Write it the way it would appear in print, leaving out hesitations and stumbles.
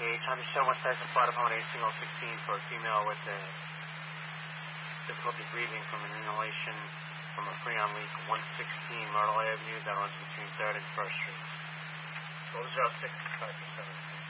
Page, Honeyshell, West Texas Fire Department 18016 for a female with difficulty breathing from an inhalation from a Freon leak, 116 Myrtle Avenue, that runs between 3rd and 1st Streets. 006 is 5%.